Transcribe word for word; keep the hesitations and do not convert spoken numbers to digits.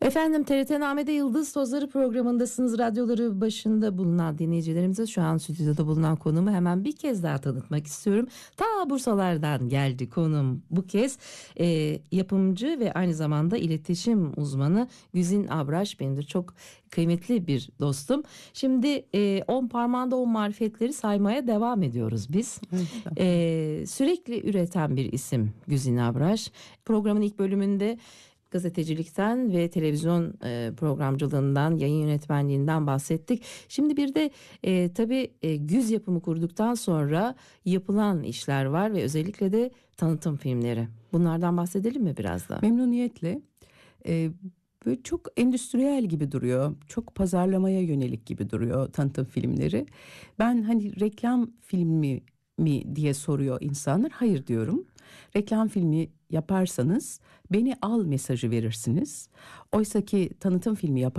Efendim T R T Name'de Yıldız Tozları programındasınız. Radyoları başında bulunan dinleyicilerimize şu an stüdyoda bulunan konumu hemen bir kez daha tanıtmak istiyorum. Ta Bursalardan geldi konum bu kez. E, yapımcı ve aynı zamanda iletişim uzmanı Güzin Abraş benimdir. Çok kıymetli bir dostum. Şimdi e, on parmağında on marifetleri saymaya devam ediyoruz biz. E, sürekli üreten bir isim Güzin Abraş. Programın ilk bölümünde gazetecilikten ve televizyon e, programcılığından, yayın yönetmenliğinden bahsettik. Şimdi bir de e, tabii e, Güz yapımı kurduktan sonra yapılan işler var ve özellikle de tanıtım filmleri. Bunlardan bahsedelim mi biraz da? Memnuniyetle. Ee, böyle çok endüstriyel gibi duruyor. Çok pazarlamaya yönelik gibi duruyor tanıtım filmleri. Ben hani reklam filmi mi diye soruyor insanlar. Hayır diyorum. Reklam filmi yaparsanız beni al mesajı verirsiniz. Oysa ki tanıtım filmi yapar